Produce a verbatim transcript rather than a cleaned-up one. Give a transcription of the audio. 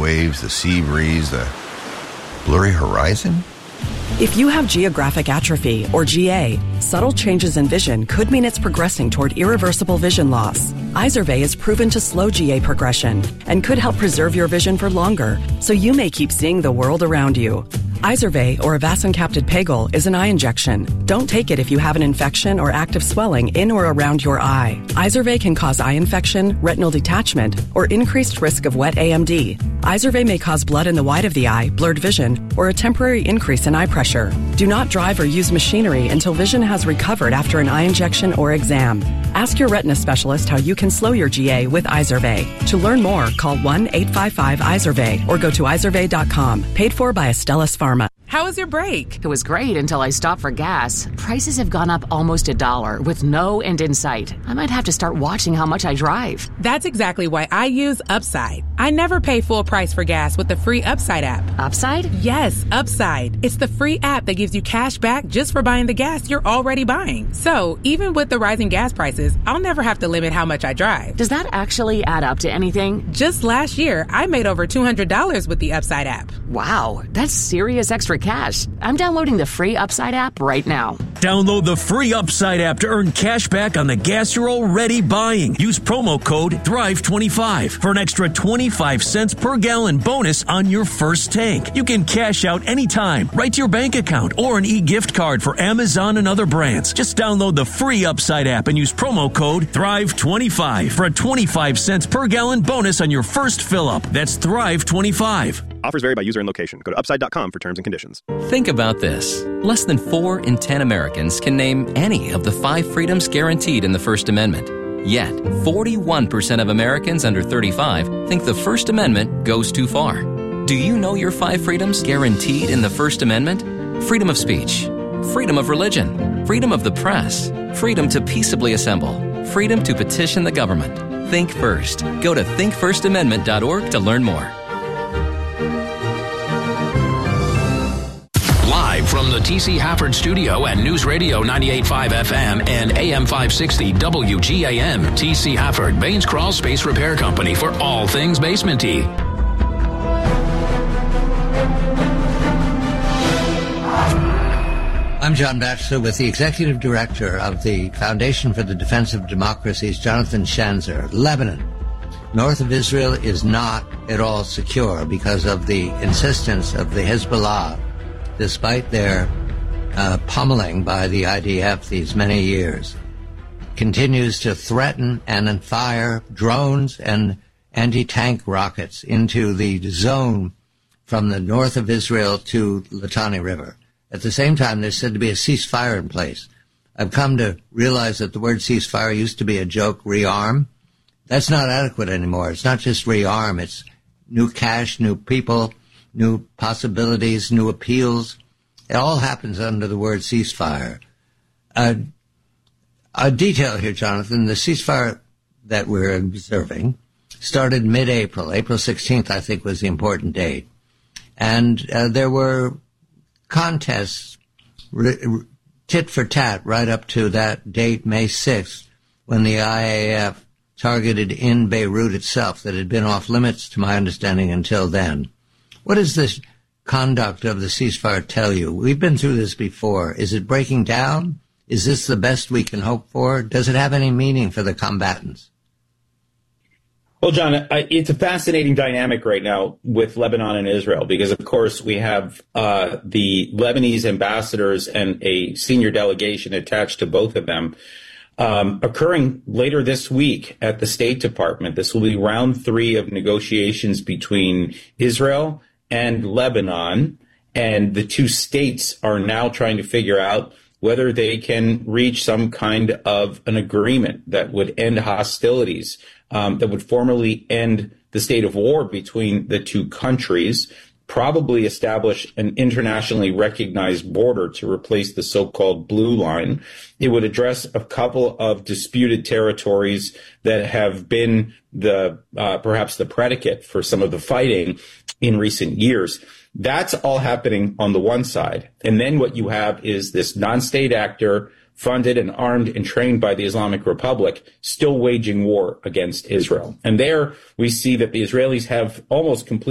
waves, the sea breeze, the blurry horizon? If you have geographic atrophy, or G A, subtle changes in vision could mean it's progressing toward irreversible vision loss. Izervay is proven to slow G A progression and could help preserve your vision for longer, so you may keep seeing the world around you. Izervay, or avacincaptad pegol, is an eye injection. Don't take it if you have an infection or active swelling in or around your eye. Izervay can cause eye infection, retinal detachment, or increased risk of wet A M D. Izervay may cause blood in the white of the eye, blurred vision, or a temporary increase in eye pressure. Do not drive or use machinery until vision has recovered after an eye injection or exam. Ask your retina specialist how you can slow your G A with Izervay. To learn more, call one eight five five Izervay or go to izervay dot com. Paid for by Astellas Pharma. How was your break? It was great until I stopped for gas. Prices have gone up almost a dollar with no end in sight. I might have to start watching how much I drive. That's exactly why I use Upside. I never pay full price for gas with the free Upside app. Upside? Yes, Upside. It's the free app that gives you cash back just for buying the gas you're already buying. So, even with the rising gas prices, I'll never have to limit how much I drive. Does that actually add up to anything? Just last year, I made over two hundred dollars with the Upside app. Wow, that's serious extra cash. I'm downloading the free Upside app right now. Download the free Upside app to earn cash back on the gas you're already buying. Use promo code thrive twenty-five for an extra twenty-five cents per gallon bonus on your first tank. You can cash out anytime, right to your bank account, or an e-gift card for Amazon and other brands. Just download the free Upside app and use promo code thrive twenty-five for a twenty-five cents per gallon bonus on your first fill-up. That's thrive twenty-five. Offers vary by user and location. Go to upside dot com for terms and conditions. Think about this. Less than four in ten Americans can name any of the five freedoms guaranteed in the First Amendment. Yet, forty-one percent of Americans under thirty-five think the First Amendment goes too far. Do you know your five freedoms guaranteed in the First Amendment? Freedom of speech, freedom of religion, freedom of the press, freedom to peaceably assemble, freedom to petition the government. Think first. Go to think first amendment dot org to learn more. Live from the T C Hafford Studio at News Radio ninety-eight point five F M and A M five sixty W G A M, T C Hafford, Baines Crawl Space Repair Company for all things basement-y. I'm John Batchelor with the Executive Director of the Foundation for the Defense of Democracies, Jonathan Schanzer. Lebanon, north of Israel, is not at all secure because of the insistence of the Hezbollah, despite their uh, pummeling by the I D F these many years, continues to threaten and fire drones and anti-tank rockets into the zone from the north of Israel to Litani River. At the same time, there's said to be a ceasefire in place. I've come to realize that the word ceasefire used to be a joke, rearm. That's not adequate anymore. It's not just rearm. It's new cash, new people, new possibilities, new appeals. It all happens under the word ceasefire. Uh, a detail here, Jonathan, the ceasefire that we're observing started mid-April. April sixteenth, I think, was the important date. And uh, there were contests, r- r- tit for tat, right up to that date, May sixth, when the I A F targeted in Beirut itself that had been off limits, to my understanding, until then. What does this conduct of the ceasefire tell you? We've been through this before. Is it breaking down? Is this the best we can hope for? Does it have any meaning for the combatants? Well, John, I, it's a fascinating dynamic right now with Lebanon and Israel because, of course, we have uh, the Lebanese ambassadors and a senior delegation attached to both of them um, occurring later this week at the State Department. This will be round three of negotiations between Israel and Lebanon, and the two states are now trying to figure out whether they can reach some kind of an agreement that would end hostilities, um, that would formally end the state of war between the two countries, probably establish an internationally recognized border to replace the so-called blue line. It would address a couple of disputed territories that have been the uh, perhaps the predicate for some of the fighting in recent years. That's all happening on the one side. And then what you have is this non-state actor funded and armed and trained by the Islamic Republic still waging war against Israel. And there we see that the Israelis have almost completely